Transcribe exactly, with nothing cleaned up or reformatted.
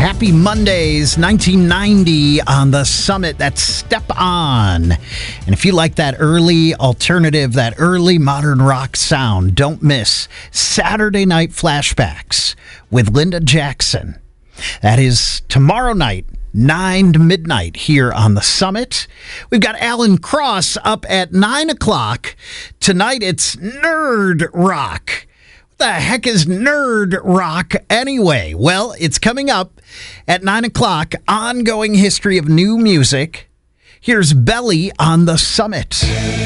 Happy Mondays, nineteen ninety on the Summit. That's Step On. And if you like that early alternative, that early modern rock sound, don't miss Saturday Night Flashbacks with Linda Jackson. That is tomorrow night, nine to midnight here on the Summit. We've got Alan Cross up at nine o'clock. Tonight it's Nerd Rock. What the heck is Nerd Rock anyway? Well, it's coming up at nine o'clock. Ongoing history of new music. Here's Belly on the Summit.